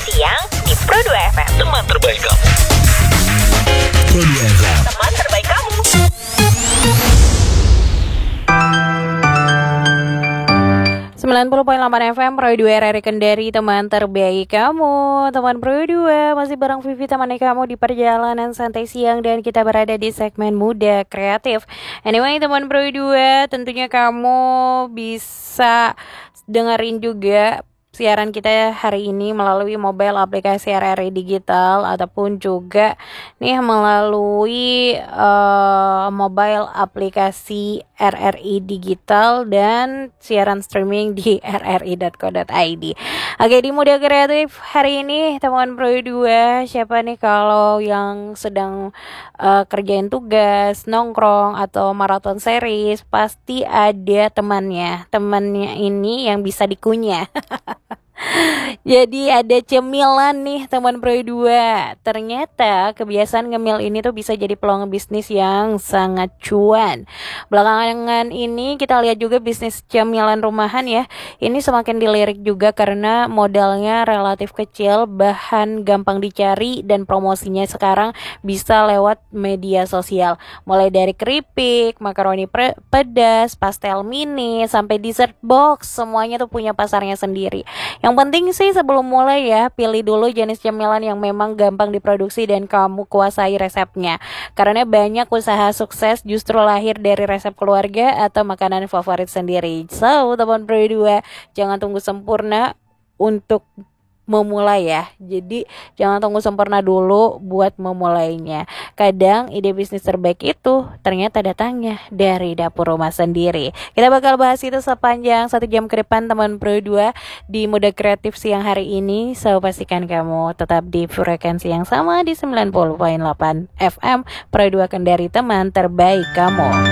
siang di Pro 2 FM. Teman terbaik kamu. Pro 2 FM. Teman terbaik kamu. Sembilan 90.8 FM Pro 2 RRI Kendari, teman terbaik kamu. Teman Pro 2 masih bareng Vivi, temani kamu di perjalanan santai siang, dan kita berada di segmen Muda Kreatif. Anyway, teman Pro 2, tentunya kamu bisa dengerin juga siaran kita hari ini melalui mobile aplikasi RRI Digital, ataupun juga nih melalui mobile aplikasi RRI Digital dan siaran streaming di rri.co.id. Oke, di Muda Kreatif hari ini teman Pro 2, siapa nih kalau yang sedang kerjain tugas, nongkrong atau maraton series, pasti ada temannya ini yang bisa dikunyah. Jadi ada cemilan nih teman Pro 2. Ternyata kebiasaan ngemil ini tuh bisa jadi peluang bisnis yang sangat cuan. Belakangan ini kita lihat juga bisnis cemilan rumahan ya, ini semakin dilirik juga karena modalnya relatif kecil, bahan gampang dicari, dan promosinya sekarang bisa lewat media sosial. Mulai dari keripik, makaroni pedas, pastel mini, sampai dessert box, semuanya tuh punya pasarnya sendiri. Yang penting sih sebelum mulai ya, pilih dulu jenis cemilan yang memang gampang diproduksi dan kamu kuasai resepnya. Karena banyak usaha sukses justru lahir dari resep keluarga atau makanan favorit sendiri. So, teman Pro 2, jangan tunggu sempurna untuk memulai ya. Jadi jangan tunggu sempurna dulu buat memulainya. Kadang ide bisnis terbaik itu ternyata datangnya dari dapur rumah sendiri. Kita bakal bahas itu sepanjang 1 jam ke depan teman Pro 2 di Muda Kreatif siang hari ini. So, pastikan kamu tetap di frekuensi yang sama di 90.8 FM Pro 2 Kendari, teman terbaik kamu.